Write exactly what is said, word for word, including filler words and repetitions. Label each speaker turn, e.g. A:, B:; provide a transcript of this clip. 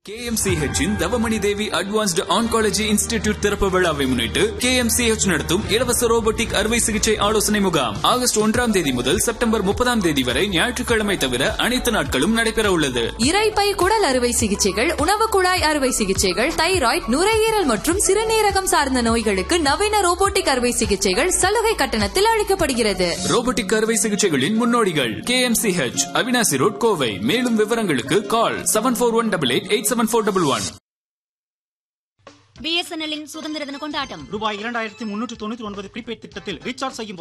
A: K M C H இன் தவமணி தேவி advanced oncology institute திறப்பு விழாவை முன்னிட்டு K M C H நடத்தும் இலவச ரோபோட்டிக் அறுவை சிகிச்சை ஆலோசனை முகாம் ஆகஸ்ட் ஒன்றாம் தேதி முதல் செப்டம்பர் முப்பதாம் தேதி வரை ஞாயிற்றுக்கிழமை தவிர அனைத்து நாட்களும் நடைபெற உள்ளது.
B: இரைப்பை குடல் அறுவை சிகிச்சைகள், உணவு குழாய் அறுவை சிகிச்சைகள், தைராய்டு, நுரையீரல் மற்றும் சிறுநீரகம் சார்ந்த நோய்களுக்கு நவீன ரோபோட்டிக் அறுவை சிகிச்சைகள் சலுகை கட்டணத்தில் அளிக்கப்படுகிறது.
A: ரோபோட்டிக் அறுவை சிகிச்சைகளின் முன்னோடிகள் K M C H, Avinashi road, Kovai. மேலும் விவரங்களுக்கு கால் seven four one double eight eight seven four double one.
C: B S N L-இன் சுதந்திர தின கொண்டாட்டம்
D: ரூபாய் இரண்டாயிரத்தி முன்னூற்று தொண்ணூற்றி ஒன்பது ப்ரீபெய்ட் திட்டத்தில் ரீசார்ஜ் செய்யும்